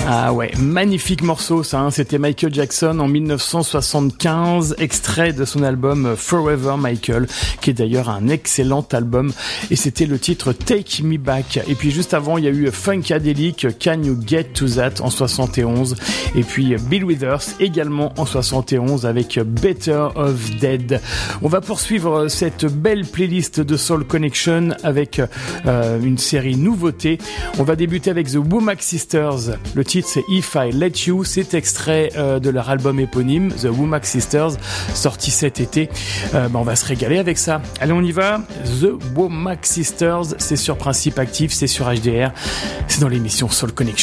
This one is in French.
Ah ouais, magnifique morceau ça, hein. C'était Michael Jackson en 1975, extrait de son album Forever Michael, qui est d'ailleurs un excellent album, et c'était le titre Take Me Back. Et puis juste avant, il y a eu Funkadelic, Can You Get To That en 71, et puis Bill Withers également en 71 avec Better Off Dead. On va poursuivre cette belle playlist de Soul Connection avec une série nouveauté. On va débuter avec The Womack Sisters. Le titre c'est If I Let You, c'est extrait de leur album éponyme The Womack Sisters, sorti cet été. On va se régaler avec ça. Allez, on y va. The Womack Sisters, c'est sur Principe Actif, c'est sur HDR, c'est dans l'émission Soul Connection.